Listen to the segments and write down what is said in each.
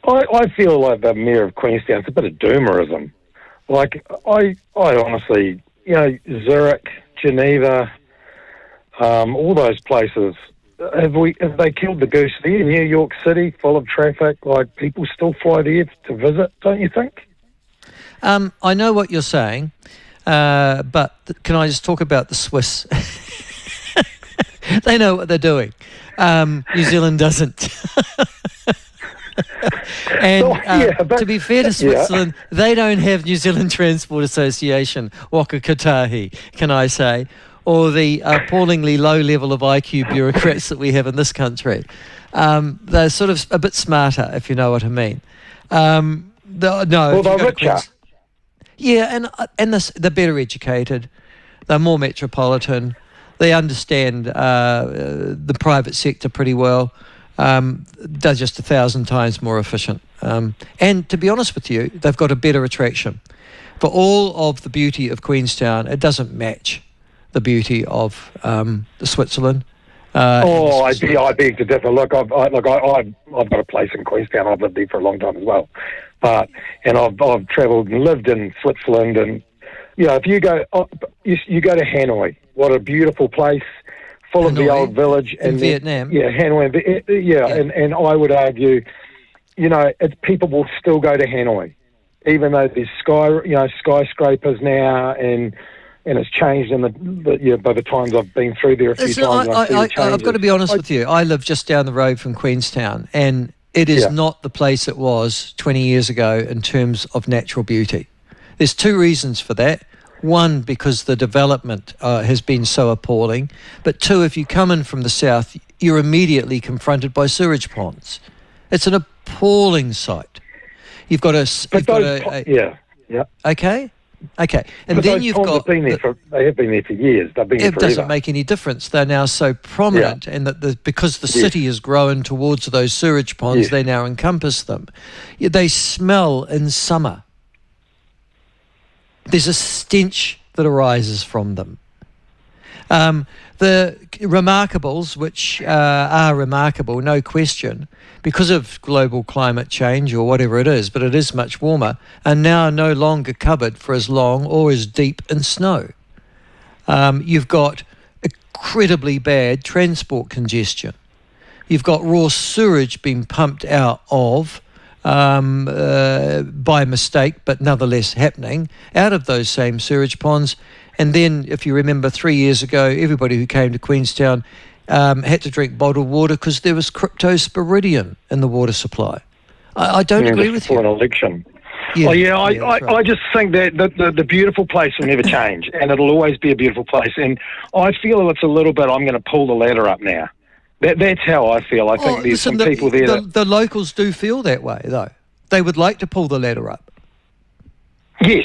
I feel like the Mayor of Queenstown's a bit of doomerism. Like, I honestly, Zurich, Geneva, all those places, have they killed the goose there? New York City, full of traffic, like, people still fly there to visit, don't you think? I know what you're saying, but can I just talk about the Swiss? They know what they're doing. New Zealand doesn't. And to be fair to Switzerland, they don't have New Zealand Transport Association, Waka Kotahi, can I say, or the appallingly low level of IQ bureaucrats that we have in this country. They're sort of a bit smarter, if you know what I mean. They're richer. Yeah, and they're better educated. They're more metropolitan. They understand the private sector pretty well. They're just 1,000 times more efficient. And to be honest with you, they've got a better attraction. For all of the beauty of Queenstown, it doesn't match the beauty of Switzerland. I beg to differ. Look, I've got a place in Queenstown. I've lived there for a long time as well. And I've travelled and lived in Switzerland, and if you go to Hanoi, what a beautiful place, full Hanoi, of the old village in Vietnam. Hanoi, and I would argue, people will still go to Hanoi, even though there's skyscrapers now, and it's changed by the times I've been through there a few times. I've got to be honest with you. I live just down the road from Queenstown, and it is not the place it was 20 years ago in terms of natural beauty. There's two reasons for that. One, because the development has been so appalling. But two, if you come in from the south, you're immediately confronted by sewage ponds. It's an appalling sight. You've got Okay. And then you've got... they have been there for years. They've been there forever. It doesn't make any difference. They're now so prominent, and that because the city has grown towards those sewage ponds, they now encompass them. They smell in summer. There's a stench that arises from them. The remarkables, which are remarkable, no question, because of global climate change or whatever it is, but it is much warmer, are now no longer covered for as long or as deep in snow. You've got incredibly bad transport congestion. You've got raw sewage being pumped out of by mistake, but nonetheless happening, out of those same sewage ponds. And then, if you remember 3 years ago, everybody who came to Queenstown had to drink bottled water because there was cryptosporidium in the water supply. I don't agree with you. For an election. I just think that the beautiful place will never change, and it'll always be a beautiful place. And I feel it's a little bit, I'm going to pull the ladder up now. That's how I feel. I think there's some people there the locals do feel that way, though. They would like to pull the ladder up. Yes.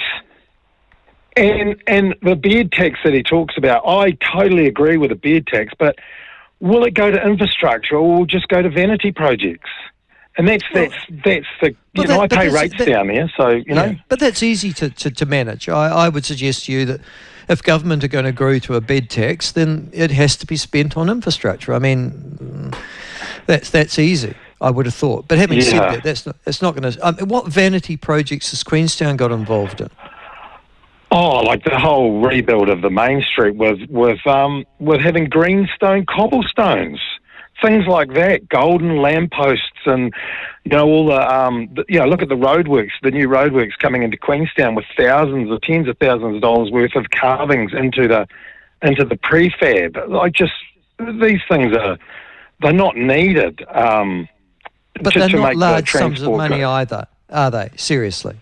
And the bed tax that he talks about, I totally agree with the bed tax, but will it go to infrastructure or will it just go to vanity projects? And that's the I pay rates down there, so But that's easy to manage. I would suggest to you that if government are going to agree to a bed tax, then it has to be spent on infrastructure. I mean, that's easy, I would have thought. But having said that, that's not going to. What vanity projects has Queenstown got involved in? Oh, like the whole rebuild of the main street with having greenstone cobblestones, things like that, golden lampposts, and all the look at the roadworks, the new roadworks coming into Queenstown with thousands or tens of thousands of dollars worth of carvings into the prefab. These things they're not needed. But they're not large sums of money either, are they? Seriously.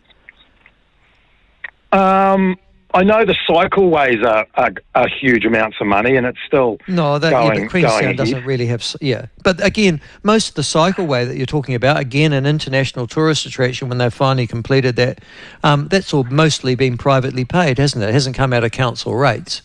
I know the cycleways are huge amounts of money, and it's still but Queenstown doesn't really have. But again, most of the cycleway that you're talking about, again, an international tourist attraction. When they've finally completed that, that's all mostly been privately paid, hasn't it? It hasn't come out of council rates.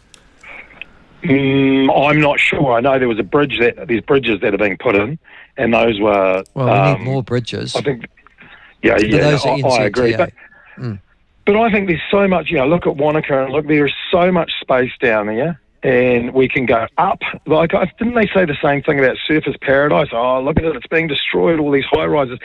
I'm not sure. I know there's bridges that are being put in, and those were. Well, we need more bridges. I think. I agree. But I think there's so much, look at Wanaka and look, there is so much space down there, and we can go up. Like, didn't they say the same thing about Surfers Paradise? Oh, look at it, it's being destroyed, all these high-rises.